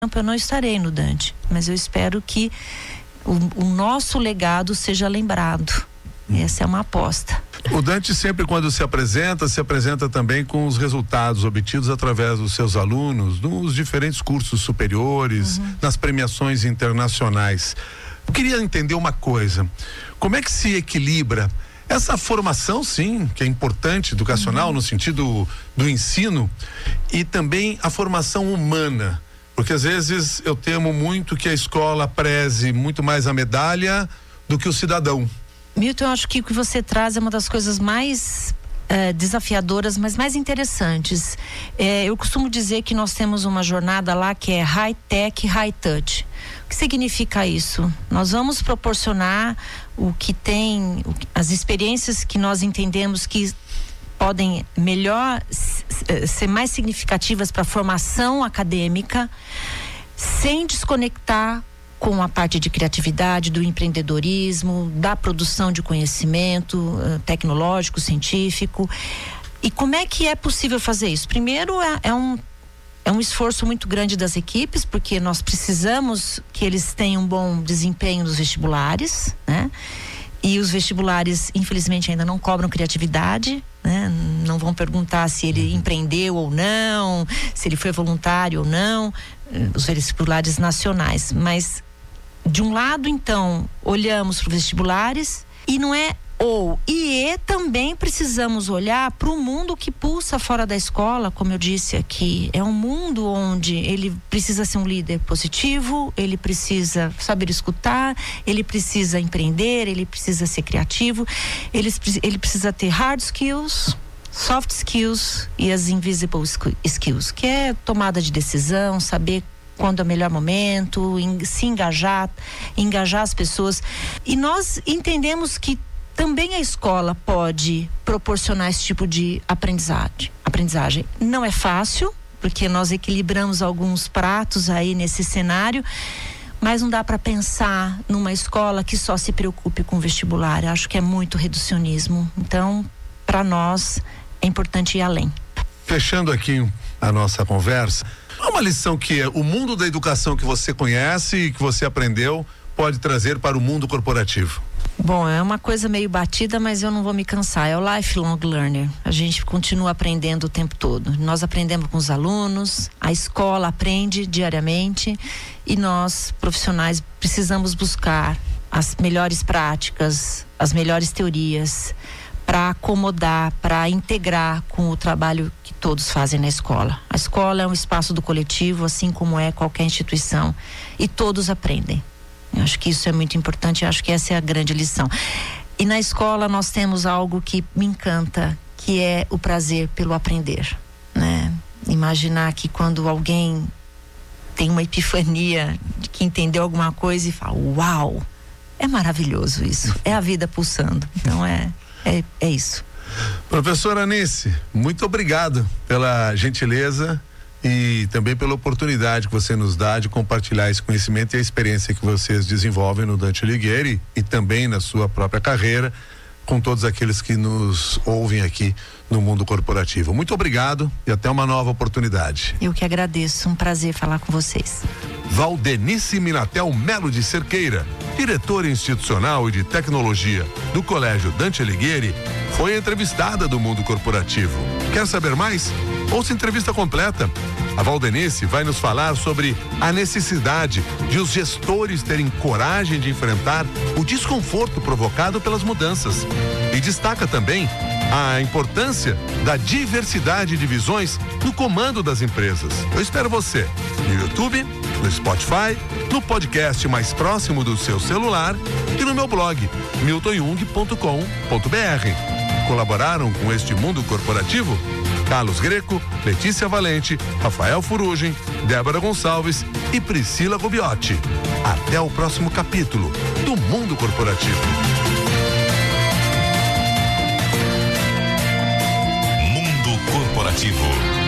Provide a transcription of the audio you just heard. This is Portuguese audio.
eu não estarei no Dante, mas eu espero que o nosso legado seja lembrado. Essa é uma aposta. O Dante sempre, quando se apresenta também com os resultados obtidos através dos seus alunos, nos diferentes cursos superiores, nas premiações internacionais. Eu queria entender uma coisa: como é que se equilibra essa formação, sim, que é importante, educacional, no sentido do ensino, e também a formação humana? Porque às vezes eu temo muito que a escola preze muito mais a medalha do que o cidadão. Milton, eu acho que o que você traz é uma das coisas mais desafiadoras, mas mais interessantes. Eu costumo dizer que nós temos uma jornada lá que é high tech, high touch. O que significa isso? Nós vamos proporcionar as experiências que nós entendemos que podem melhor ser mais significativas para a formação acadêmica, sem desconectar com a parte de criatividade, do empreendedorismo, da produção de conhecimento tecnológico, científico. E como é que é possível fazer isso? Primeiro, é um esforço muito grande das equipes, porque nós precisamos que eles tenham um bom desempenho nos vestibulares, né? E os vestibulares, infelizmente, ainda não cobram criatividade, né? Não vão perguntar se ele empreendeu ou não, se ele foi voluntário ou não, os vestibulares nacionais. Mas, de um lado, então, olhamos para os vestibulares e não é também precisamos olhar para o mundo que pulsa fora da escola, como eu disse aqui. É um mundo onde ele precisa ser um líder positivo, ele precisa saber escutar, ele precisa empreender, ele precisa ser criativo, ele precisa ter hard skills, soft skills e as invisible skills, que é tomada de decisão, saber quando é o melhor momento, se engajar as pessoas. E nós entendemos que também a escola pode proporcionar esse tipo de aprendizagem. Não é fácil, porque nós equilibramos alguns pratos aí nesse cenário, mas não dá para pensar numa escola que só se preocupe com o vestibular. Eu acho que é muito reducionismo. Então, para nós, é importante ir além. Fechando aqui a nossa conversa, uma lição que o mundo da educação que você conhece e que você aprendeu pode trazer para o mundo corporativo. Bom, é uma coisa meio batida, mas eu não vou me cansar. É o lifelong learner. A gente continua aprendendo o tempo todo. Nós aprendemos com os alunos, a escola aprende diariamente e nós, profissionais, precisamos buscar as melhores práticas, as melhores teorias para acomodar, para integrar com o trabalho que todos fazem na escola. A escola é um espaço do coletivo, assim como é qualquer instituição, e todos aprendem. Eu acho que isso é muito importante, eu acho que essa é a grande lição. E na escola nós temos algo que me encanta, que é o prazer pelo aprender, né? Imaginar que quando alguém tem uma epifania de que entendeu alguma coisa e fala, uau, é maravilhoso isso, é a vida pulsando. Então é isso. Professora Anice, muito obrigado pela gentileza e também pela oportunidade que você nos dá de compartilhar esse conhecimento e a experiência que vocês desenvolvem no Dante Alighieri e também na sua própria carreira com todos aqueles que nos ouvem aqui no mundo corporativo. Muito obrigado e até uma nova oportunidade. Eu que agradeço, um prazer falar com vocês. Valdenice Minatel Melo de Cerqueira, diretora institucional e de tecnologia do Colégio Dante Alighieri, foi entrevistada do mundo corporativo. Quer saber mais? Ouça a entrevista completa. A Valdenice vai nos falar sobre a necessidade de os gestores terem coragem de enfrentar o desconforto provocado pelas mudanças. E destaca também a importância da diversidade de visões no comando das empresas. Eu espero você no YouTube, no Spotify, no podcast mais próximo do seu celular e no meu blog, miltonjung.com.br. Colaboraram com este mundo corporativo Carlos Greco, Letícia Valente, Rafael Furugem, Débora Gonçalves e Priscila Rubiotti. Até o próximo capítulo do Mundo Corporativo. Mundo Corporativo.